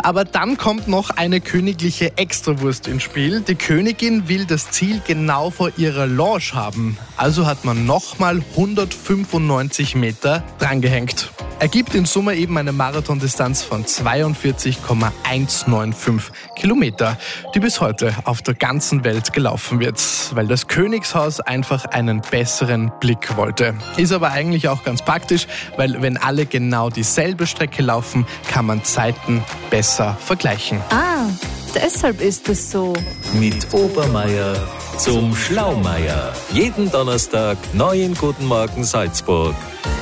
Aber dann kommt noch eine königliche Extrawurst ins Spiel. Die Königin will das Ziel genau vor ihrer Lounge haben. Also hat man nochmal 195 Meter drangehängt. Ergibt in Summe eben eine Marathondistanz von 42,195 Kilometer, die bis heute auf der ganzen Welt gelaufen wird, weil das Königshaus einfach einen besseren Blick wollte. Ist aber eigentlich auch ganz praktisch, weil wenn alle genau dieselbe Strecke laufen, kann man Zeiten besser vergleichen. Ah, deshalb ist es so. Mit Obermeier zum Schlaumeier. Jeden Donnerstag neu in Guten Morgen Salzburg.